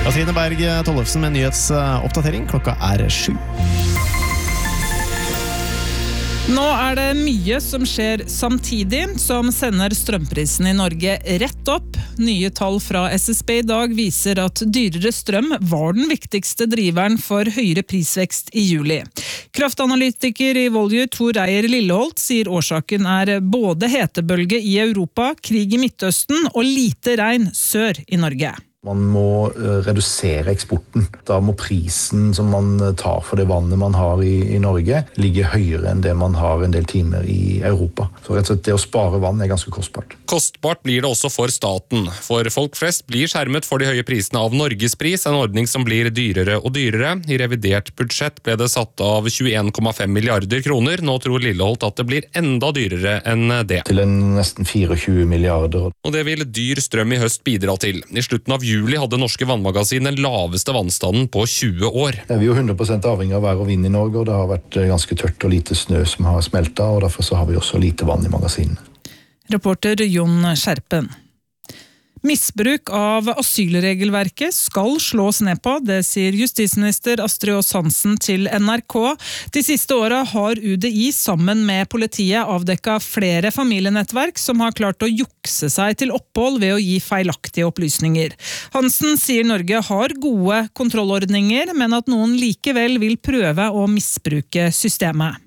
Katrine Berg Tollefsen med nyhetsoppdatering. Klokka 7. Nå det mye som skjer samtidig, som sender strømprisen i Norge rett opp. Nye tall fra SSB i dag viser at dyrere strøm var den viktigste driveren for høyere prisvekst i juli. Kraftanalytiker i Volue Tor Eier Lilleholt sier årsaken både hetebølge i Europa, krig i Midtøsten og lite regn sør i Norge. Man må redusere eksporten. Da må prisen som man tar for det vannet man har i Norge ligge høyere enn det man har en del timer i Europa. Så rett og slett det å spare vann ganske kostbart. Kostbart blir det også for staten. For folk flest blir skjermet for de høye prisene av Norgespris, en ordning som blir dyrere og dyrere. I revidert budsjett ble det satt av 21,5 milliarder kroner. Nå tror Lilleholt at det blir enda dyrere enn det. Til nesten 24 milliarder. Og det vil dyr strøm i høst bidra til. I slutten av juli hadde norske vannmagasin den laveste vannstanden på 20 år. Vi jo 100% avhengig av vær og vind i Norge, og det har vært ganske tørt og lite snø som har smeltet, og derfor så har vi også lite vann i magasinene. Reporter Jon Skjerpen. Misbruk av asylregelverket skal slås ned på, det sier justisminister Astrid Aas Hansen til NRK. De siste årene har UDI sammen med politiet avdekket flere familienettverk som har klart å jukse seg til opphold ved å gi feilaktige opplysninger. Hansen sier Norge har gode kontrollordninger, men at noen likevel vil prøve å misbruke systemet.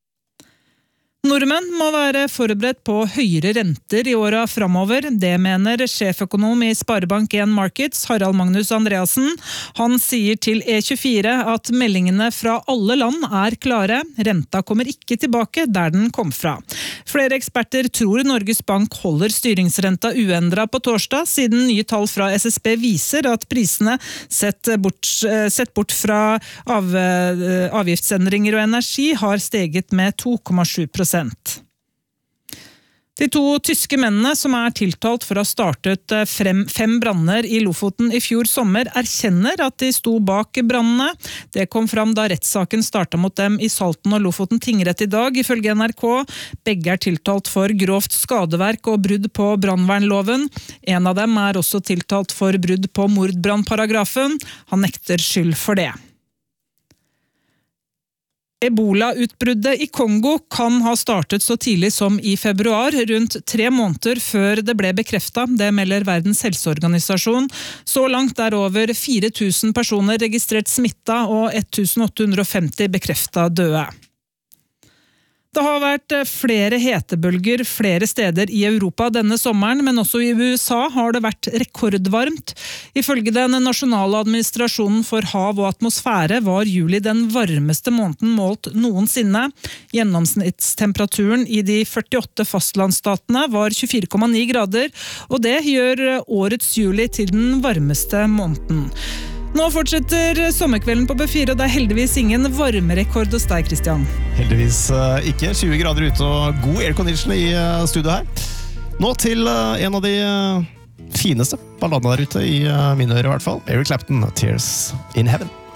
Nordmenn må være forberedt på høyere renter i årene fremover. Det mener sjeføkonom i Sparebank1 Markets, Harald Magnus Andreasen. Han sier til E24 at meldingene fra alle land klare. Renta kommer ikke tilbake der den kom fra. Flere eksperter tror Norges Bank holder styringsrenta uendret på torsdag, siden nye tall fra SSB viser at prisene sett bort fra avgiftsendringer og energi har steget med 2,7%. De to tyske mennene som tiltalt for å ha startet 5 branner i Lofoten i fjor sommer, erkjenner at de sto bak brannene. Det kom fram da rettssaken startet mot dem i Salten og Lofoten tingrett i dag, ifølge NRK. Begge tiltalt for grovt skadeverk og brudd på brannvernloven. En av dem også tiltalt for brudd på mordbrannparagrafen. Han nekter skyld for det. Ebola-utbruddet i Kongo kan ha startet så tidlig som i februar, rundt 3 måneder før det ble bekreftet. Det melder Verdens helseorganisasjon. Så langt over 4000 personer registrert smittet og 1850 bekreftet døde. Det har vært flere hetebølger flere steder i Europa denne sommeren, men også i USA har det vært rekordvarmt. Ifølge den nasjonale administrasjonen for hav og atmosfære var juli den varmeste måneden målt noensinne. Gjennomsnittstemperaturen i de 48 fastlandsstatene var 24,9 grader, og det gjør årets juli til den varmeste måneden. Nå fortsetter sommerkvelden på B4, og det heldigvis ingen varmerekord hos deg, Christian. Heldigvis ikke. 20 grader ute og god aircondition i studio her. Nå til en av de fineste balladene der ute, i mine ører i hvert fall. Eric Clapton, Tears in Heaven.